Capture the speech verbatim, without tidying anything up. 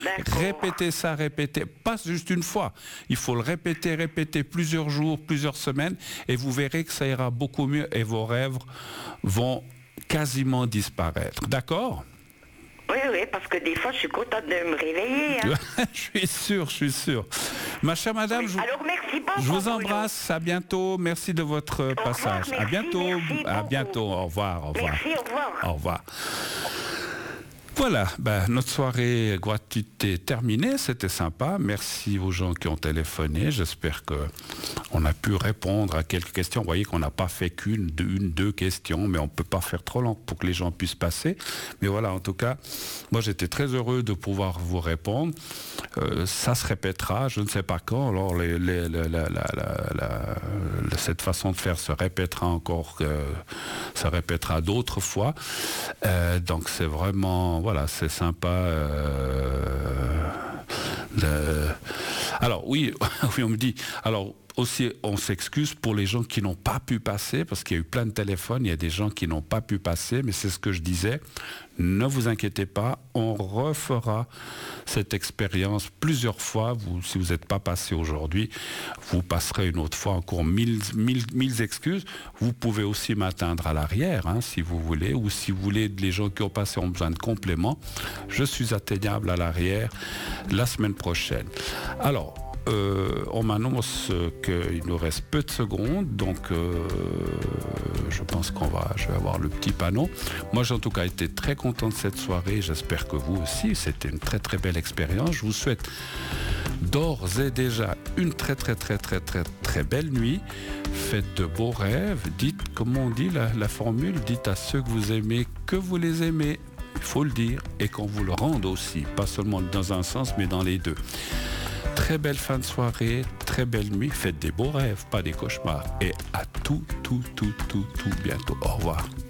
D'accord. Répétez ça, répétez, pas juste une fois. Il faut le répéter, répéter plusieurs jours, plusieurs semaines, et vous verrez que ça ira beaucoup mieux et vos rêves vont quasiment disparaître. D'accord ? Oui, oui, parce que des fois, je suis contente de me réveiller. Hein. Je suis sûr, je suis sûr. Ma chère madame, Oui. je, Alors, merci beaucoup. je vous Bruno. embrasse. À bientôt. Merci de votre Au passage. revoir, à merci, bientôt. merci à beaucoup. bientôt. Au revoir. Au revoir. Merci, au revoir. Au revoir. Voilà, ben, notre soirée gratuite est terminée, c'était sympa. Merci aux gens qui ont téléphoné. J'espère qu'on a pu répondre à quelques questions. Vous voyez qu'on n'a pas fait qu'une, deux, une, deux questions, mais on ne peut pas faire trop long pour que les gens puissent passer. Mais voilà, en tout cas, moi j'étais très heureux de pouvoir vous répondre. Euh, ça se répétera, je ne sais pas quand. Alors les, les, la, la, la, la, la, cette façon de faire se répétera encore, euh, se répétera d'autres fois. Euh, donc c'est vraiment... Voilà, c'est sympa. Euh, le... Alors oui, oui, on me dit. Alors aussi, on s'excuse pour les gens qui n'ont pas pu passer, parce qu'il y a eu plein de téléphones. Il y a des gens qui n'ont pas pu passer, mais c'est ce que je disais. Ne vous inquiétez pas, on refera cette expérience plusieurs fois. Vous, si vous n'êtes pas passé aujourd'hui, vous passerez une autre fois. Encore mille, mille, mille excuses. Vous pouvez aussi m'atteindre à l'arrière, hein, si vous voulez, ou si vous voulez, les gens qui ont passé ont besoin de compléments. Je suis atteignable à l'arrière la semaine prochaine. Alors, Euh, on m'annonce qu'il nous reste peu de secondes, donc euh, je pense qu'on va, je vais avoir le petit panneau. Moi, j'ai en tout cas été très content de cette soirée. J'espère que vous aussi. C'était une très très belle expérience. Je vous souhaite d'ores et déjà une très très très très très très belle nuit. Faites de beaux rêves. Dites, comment on dit la, la formule, dites à ceux que vous aimez que vous les aimez. Il faut le dire, et qu'on vous le rende aussi, pas seulement dans un sens, mais dans les deux. Très belle fin de soirée, très belle nuit. Faites des beaux rêves, pas des cauchemars. Et à tout, tout, tout, tout, tout bientôt. Au revoir.